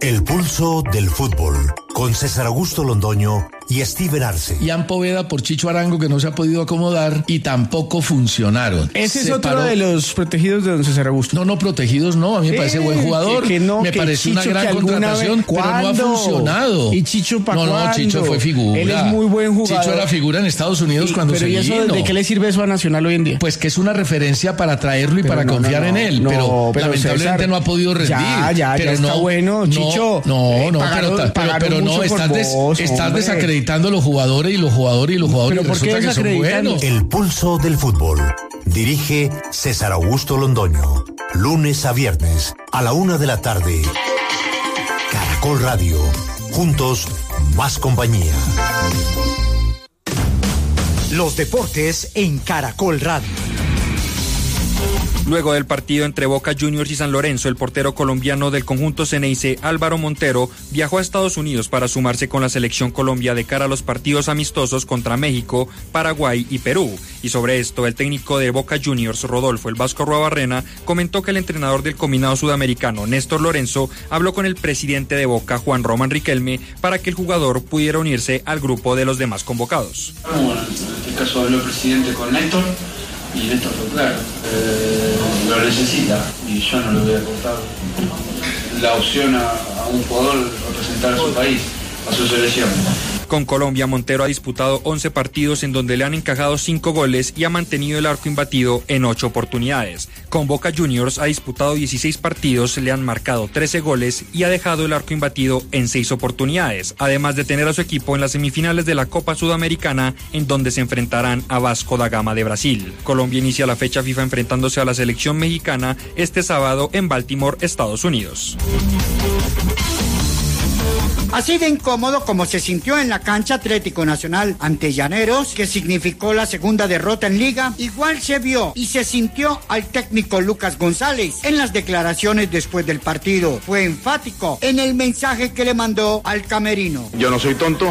El pulso del fútbol, con César Augusto Londoño y Steven Arce. Ian Poveda por Chicho Arango, que no se ha podido acomodar y tampoco funcionaron. Ese es otro de los protegidos de don César Augusto. No, protegidos no, a mí me parece buen jugador. Me parece una gran contratación, pero no ha funcionado. ¿Y Chicho para cuándo? No, Chicho fue figura. Él es muy buen jugador. Chicho era figura en Estados Unidos cuando se vino. ¿Pero de qué le sirve eso a Nacional hoy en día? Pues que es una referencia para traerlo y para confiar en él, pero lamentablemente César, no ha podido rendir. Ya está bueno, Chicho. Pero no, estás desacreditando a los jugadores y los jugadores ¿Pero por qué que son buenos. El pulso del fútbol. Dirige César Augusto Londoño. Lunes a viernes a la 1:00 p.m. Caracol Radio. Juntos, más compañía. Los deportes en Caracol Radio. Luego del partido entre Boca Juniors y San Lorenzo, el portero colombiano del conjunto Ceneice, Álvaro Montero, viajó a Estados Unidos para sumarse con la selección Colombia de cara a los partidos amistosos contra México, Paraguay y Perú. Y sobre esto, el técnico de Boca Juniors, Rodolfo El Vasco Arruabarrena, comentó que el entrenador del combinado sudamericano, Néstor Lorenzo, habló con el presidente de Boca, Juan Román Riquelme, para que el jugador pudiera unirse al grupo de los demás convocados. Bueno, en este caso habló el presidente con Néstor. Y Néstor fue claro, lo necesita y yo no le voy a cortar la opción a un jugador representar a su país, a su selección. Con Colombia, Montero ha disputado 11 partidos en donde le han encajado 5 goles y ha mantenido el arco imbatido en 8 oportunidades. Con Boca Juniors ha disputado 16 partidos, le han marcado 13 goles y ha dejado el arco imbatido en 6 oportunidades, además de tener a su equipo en las semifinales de la Copa Sudamericana, en donde se enfrentarán a Vasco da Gama de Brasil. Colombia inicia la fecha FIFA enfrentándose a la selección mexicana este sábado en Baltimore, Estados Unidos. Así de incómodo como se sintió en la cancha Atlético Nacional ante Llaneros, que significó la segunda derrota en Liga, igual se vio y se sintió al técnico Lucas González en las declaraciones después del partido. Fue enfático en el mensaje que le mandó al camerino. Yo no soy tonto.